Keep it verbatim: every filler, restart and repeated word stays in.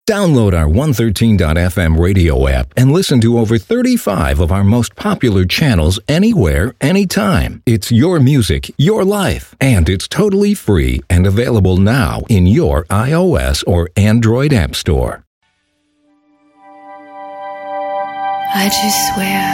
Download our one thirteen dot f m radio app and listen to over thirty-five of our most popular channels anywhere, anytime. It's your music, your life, and it's totally free and available now in your iOS or Android app store. I just swear